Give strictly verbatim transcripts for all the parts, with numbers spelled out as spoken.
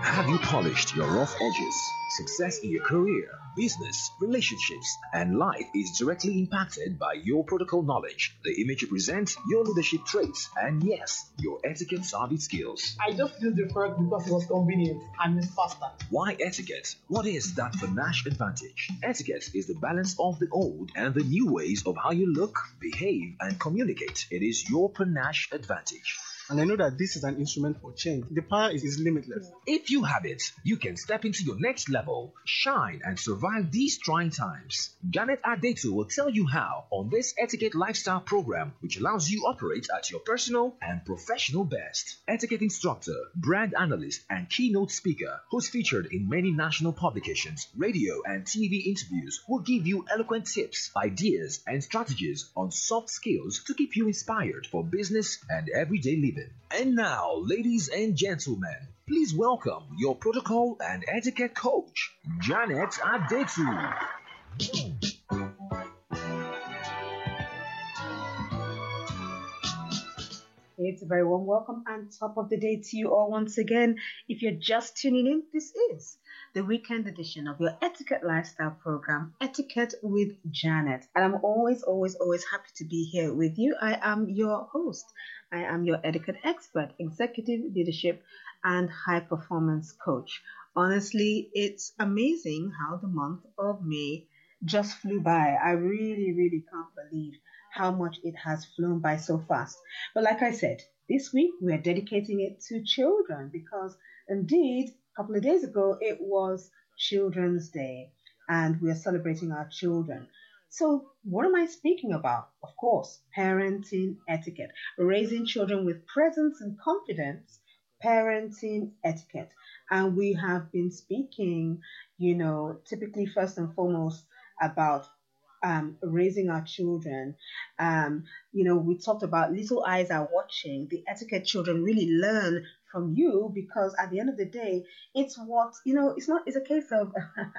Have you polished your rough edges? Success in your career, business, relationships, and life is directly impacted by your protocol knowledge, the image you present, your leadership traits, and yes, your etiquette savvy skills. I just used the fork because it was convenient and it's faster. Why etiquette? What is that panache advantage? Etiquette is the balance of the old and the new ways of how you look, behave, and communicate. It is your panache advantage. And I know that this is an instrument for change. The power is, is limitless. If you have it, you can step into your next level, shine, and survive these trying times. Janet Adetu will tell you how on this Etiquette Lifestyle program, which allows you operate at your personal and professional best. Etiquette instructor, brand analyst, and keynote speaker, who's featured in many national publications, radio, and T V interviews, will give you eloquent tips, ideas, and strategies on soft skills to keep you inspired for business and everyday living. And now, ladies and gentlemen, please welcome your protocol and etiquette coach, Janet Adetu. It's a very warm welcome and top of the day to you all once again. If you're just tuning in, this is the weekend edition of your Etiquette Lifestyle program, Etiquette with Janet. And I'm always, always, always happy to be here with you. I am your host. I am your etiquette expert, executive leadership, and high performance coach. Honestly, it's amazing how the month of May just flew by. I really, really can't believe how much it has flown by so fast. But like I said, this week we're dedicating it to children because indeed, a couple of days ago, it was Children's Day and we're celebrating our children. So what am I speaking about? Of course, parenting etiquette, raising children with presence and confidence, parenting etiquette. And we have been speaking, you know, typically first and foremost about um, raising our children. Um, you know, we talked about little eyes are watching. The etiquette children really learn from you because at the end of the day, it's what, you know, it's not, it's a case of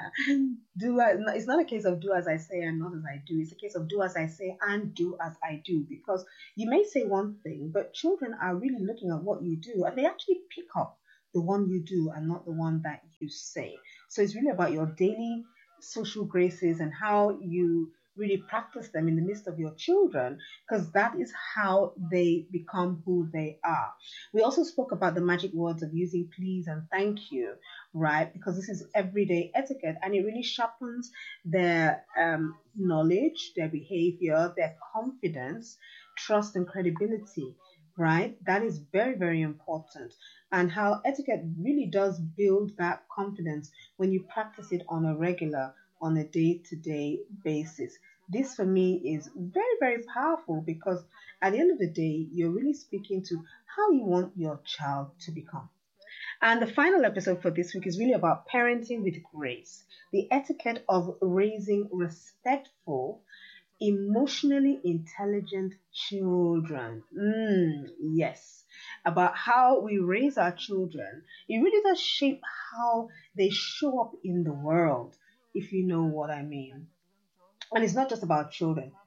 do, I, it's not a case of do as I say and not as I do. It's a case of do as I say and do as I do because you may say one thing, but children are really looking at what you do and they actually pick up the one you do and not the one that you say. So it's really about your daily social graces and how you really practice them in the midst of your children because that is how they become who they are. We also spoke about the magic words of using please and thank you, right? Because this is everyday etiquette and it really sharpens their um, knowledge, their behavior, their confidence, trust and credibility, right? That is very, very important. And how etiquette really does build that confidence when you practice it on a regular, on a day-to-day basis. This for me is very, very powerful because at the end of the day, you're really speaking to how you want your child to become. And the final episode for this week is really about parenting with grace, the etiquette of raising respectful, emotionally intelligent children. Mm, yes, about how we raise our children. It really does shape how they show up in the world, if you know what I mean. And it's not just about children.